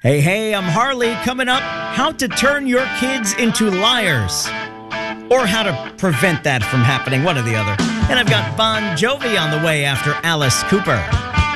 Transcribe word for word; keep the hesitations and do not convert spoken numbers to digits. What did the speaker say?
Hey, hey, I'm Harley. Coming up, how to turn your kids into liars. Or how to prevent that from happening, one or the other. And I've got Bon Jovi on the way after Alice Cooper.